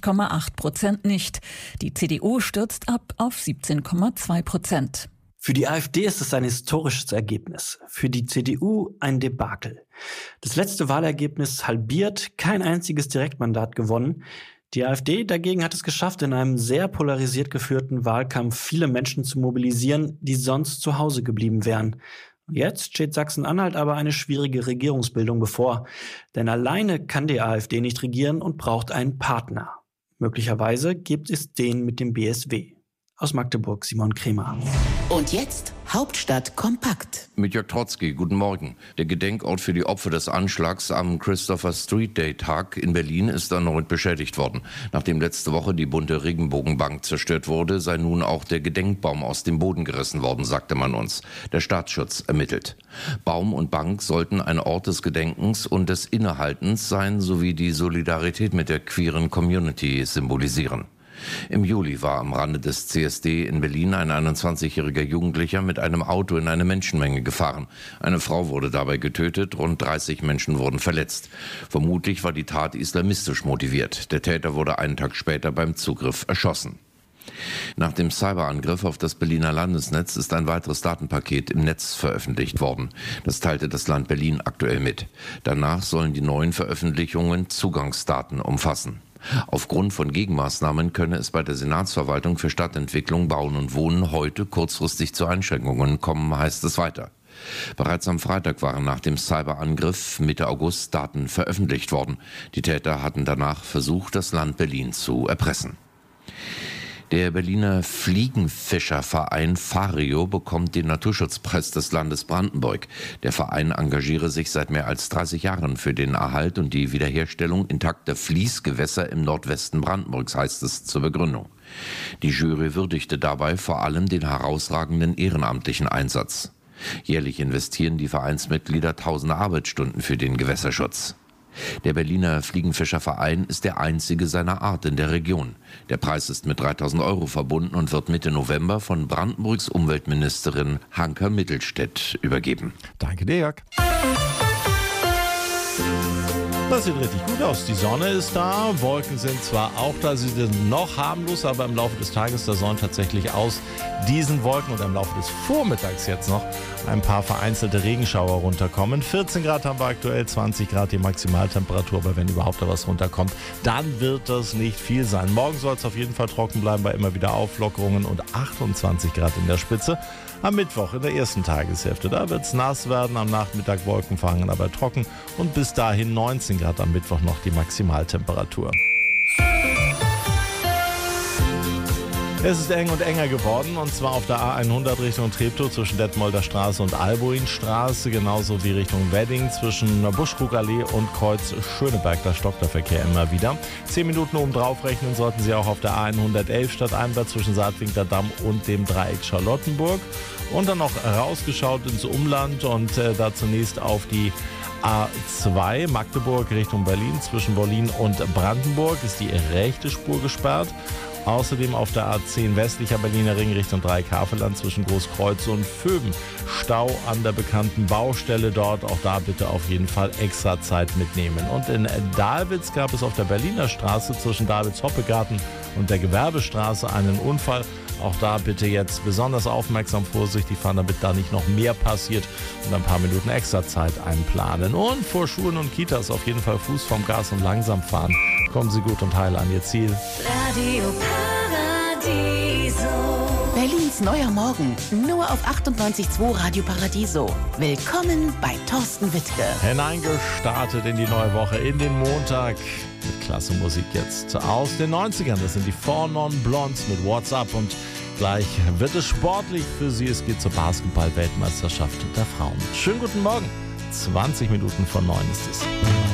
20,8% nicht. Die CDU stürzt ab auf 17,2%. Für die AfD ist es ein historisches Ergebnis. Für die CDU ein Debakel. Das letzte Wahlergebnis halbiert, kein einziges Direktmandat gewonnen. Die AfD dagegen hat es geschafft, in einem sehr polarisiert geführten Wahlkampf viele Menschen zu mobilisieren, die sonst zu Hause geblieben wären. Jetzt steht Sachsen-Anhalt aber eine schwierige Regierungsbildung bevor. Denn alleine kann die AfD nicht regieren und braucht einen Partner. Möglicherweise gibt es den mit dem BSW. Aus Magdeburg, Simon Kremer. Und jetzt Hauptstadt kompakt. Mit Jörg Trotzki, guten Morgen. Der Gedenkort für die Opfer des Anschlags am Christopher Street Day Tag in Berlin ist erneut beschädigt worden. Nachdem letzte Woche die bunte Regenbogenbank zerstört wurde, sei nun auch der Gedenkbaum aus dem Boden gerissen worden, sagte man uns. Der Staatsschutz ermittelt. Baum und Bank sollten ein Ort des Gedenkens und des Innehaltens sein, sowie die Solidarität mit der queeren Community symbolisieren. Im Juli war am Rande des CSD in Berlin ein 21-jähriger Jugendlicher mit einem Auto in eine Menschenmenge gefahren. Eine Frau wurde dabei getötet, rund 30 Menschen wurden verletzt. Vermutlich war die Tat islamistisch motiviert. Der Täter wurde einen Tag später beim Zugriff erschossen. Nach dem Cyberangriff auf das Berliner Landesnetz ist ein weiteres Datenpaket im Netz veröffentlicht worden. Das teilte das Land Berlin aktuell mit. Danach sollen die neuen Veröffentlichungen Zugangsdaten umfassen. Aufgrund von Gegenmaßnahmen könne es bei der Senatsverwaltung für Stadtentwicklung, Bauen und Wohnen heute kurzfristig zu Einschränkungen kommen, heißt es weiter. Bereits am Freitag waren nach dem Cyberangriff Mitte August Daten veröffentlicht worden. Die Täter hatten danach versucht, das Land Berlin zu erpressen. Der Berliner Fliegenfischerverein Fario bekommt den Naturschutzpreis des Landes Brandenburg. Der Verein engagiere sich seit mehr als 30 Jahren für den Erhalt und die Wiederherstellung intakter Fließgewässer im Nordwesten Brandenburgs, heißt es zur Begründung. Die Jury würdigte dabei vor allem den herausragenden ehrenamtlichen Einsatz. Jährlich investieren die Vereinsmitglieder tausende Arbeitsstunden für den Gewässerschutz. Der Berliner Fliegenfischerverein ist der einzige seiner Art in der Region. Der Preis ist mit 3.000 € verbunden und wird Mitte November von Brandenburgs Umweltministerin Hanka Mittelstädt übergeben. Danke dir, Jörg. Das sieht richtig gut aus. Die Sonne ist da, Wolken sind zwar auch da, sie sind noch harmlos, aber im Laufe des Tages da sollen tatsächlich aus diesen Wolken und im Laufe des Vormittags jetzt noch ein paar vereinzelte Regenschauer runterkommen. 14 Grad haben wir aktuell, 20 Grad die Maximaltemperatur, aber wenn überhaupt da was runterkommt, dann wird das nicht viel sein. Morgen soll es auf jeden Fall trocken bleiben bei immer wieder Auflockerungen und 28 Grad in der Spitze. Am Mittwoch in der ersten Tageshälfte, da wird es nass werden, am Nachmittag Wolken fangen, aber trocken und bis dahin 19 Grad am Mittwoch noch die Maximaltemperatur. Es ist eng und enger geworden, und zwar auf der A100 Richtung Treptow zwischen Detmolder Straße und Albuinstraße, genauso wie Richtung Wedding zwischen Buschkrugallee und Kreuz Schöneberg. Da stockt der Verkehr immer wieder. 10 Minuten oben drauf rechnen sollten Sie auch auf der A111 Stadteinwärts zwischen Saatwinkler Damm und dem Dreieck Charlottenburg. Und dann noch rausgeschaut ins Umland und da zunächst auf die A2 Magdeburg Richtung Berlin. Zwischen Berlin und Brandenburg ist die rechte Spur gesperrt. Außerdem auf der A10 westlicher Berliner Ring Richtung Dreieck-Havelland zwischen Großkreuz und Vöben. Stau an der bekannten Baustelle dort. Auch da bitte auf jeden Fall extra Zeit mitnehmen. Und in Dahlwitz gab es auf der Berliner Straße zwischen Dahlwitz-Hoppegarten und der Gewerbestraße einen Unfall. Auch da bitte jetzt besonders aufmerksam, vorsichtig fahren, damit da nicht noch mehr passiert, und ein paar Minuten extra Zeit einplanen. Und vor Schulen und Kitas auf jeden Fall Fuß vom Gas und langsam fahren. Kommen Sie gut und heil an Ihr Ziel. Radio Paradiso. Berlins neuer Morgen. Nur auf 98.2 Radio Paradiso. Willkommen bei Thorsten Wittke. Hineingestartet in die neue Woche, in den Montag. Mit klasse Musik jetzt aus den 90ern. Das sind die Four Non Blondes mit What's Up. Und gleich wird es sportlich für Sie. Es geht zur Basketball-Weltmeisterschaft der Frauen. Schönen guten Morgen. 20 Minuten vor 9 ist es.